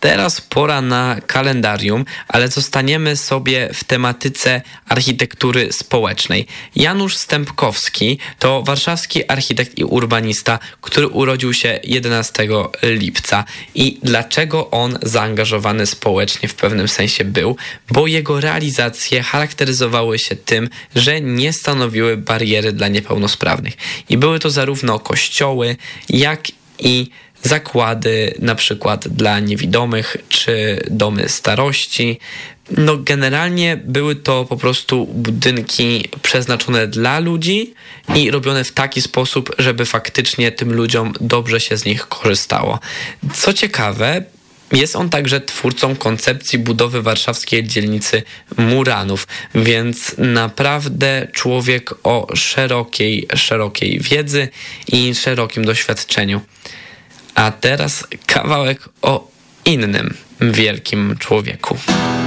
Teraz pora na kalendarium, ale zostaniemy sobie w tematyce architektury społecznej. Janusz Stępkowski to warszawski architekt i urbanista, który urodził się 11 lipca. I dlaczego on zaangażowany społecznie w pewnym sensie był? Bo jego realizacje charakteryzowały się tym, że nie stanowiły bariery dla niepełnosprawnych. I były to zarówno kościoły, jak i zakłady na przykład dla niewidomych, czy domy starości. No generalnie były to po prostu budynki przeznaczone dla ludzi i robione w taki sposób, żeby faktycznie tym ludziom dobrze się z nich korzystało. Co ciekawe, jest on także twórcą koncepcji budowy warszawskiej dzielnicy Muranów, więc naprawdę człowiek o szerokiej wiedzy i szerokim doświadczeniu. A teraz kawałek o innym wielkim człowieku.